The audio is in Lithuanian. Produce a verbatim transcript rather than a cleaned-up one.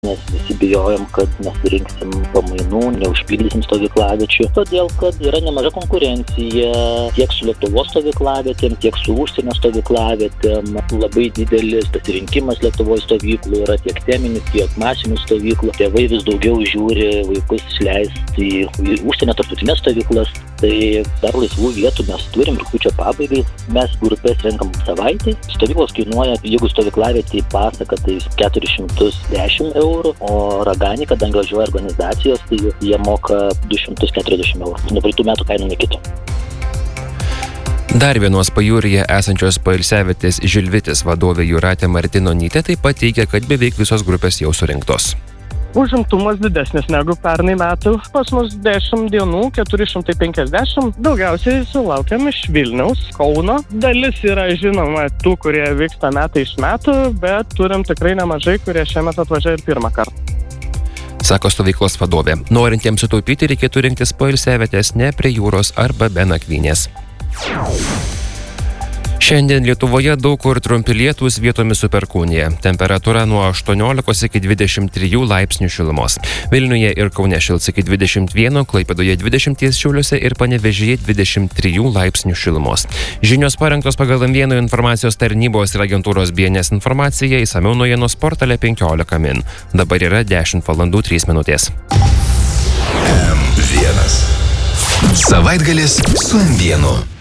Nes visi bijojom, kad nesurinksim pamainų, neužpildysim stovyklaviečių, todėl kad yra nemaža konkurencija tiek su Lietuvos stovyklavietėm, tiek su užsienio stovyklavietėm. Labai didelis pasirinkimas Lietuvos stovyklų yra tiek teminis, tiek masinių stovyklų. Tėvai vis daugiau žiūri vaikus išleisti į užsienio tarptautinės stovyklas. Tai dar laisvų vietų mes turim rugpjūčio pabaigai. Mes grupės renkam savaitę. Stovyklos kainuoja, jeigu stovyklavietė į pasaką, tai keturis šimtus dešimt eurų, o Raganiai, kadangi važiuoja organizacijos, tai jie moka du šimtus keturiasdešimt eurų. Nuo praeitų metų kainų nekito. Dar vienos pajūryje esančios poilsiavietės Žilvitis vadovė Jūratė Martinonytė taip pat teigia, kad beveik visos grupės jau surinktos. Užimtumas didesnis negu pernai metų. Pas mus dešimt dienų, keturi šimtai penkiasdešimt. Daugiausiai sulaukiam iš Vilniaus, Kauno. Dalis yra žinoma tų, kurie vyksta metai iš metų, bet turim tikrai nemažai, kurie šiemet atvažiuoja ir pirmą kartą. Sako stovyklos vadovė. Norintiems sutaupyti reikėtų rinktis poilsiavietes ne prie jūros arba be nakvynės. Šiandien Lietuvoje daug kur trumpi lietūs, vietomis su perkūnija. Temperatūra nuo aštuoniolikos iki dvidešimt trijų laipsnių šilumos. Vilniuje ir Kaune šils iki dvidešimt vieno, Klaipėdoje dvidešimt, Šiauliuose ir Panevėžyje dvidešimt trijų laipsnių šilumos. Žinios parengtos pagal M vienas informacijos tarnybos ir agentūros B N S informaciją, išsamiau naujienos portale penkiolika min. Dabar yra dešimt valandų trys minutės. M vienas. Savaitgalis su M vienu.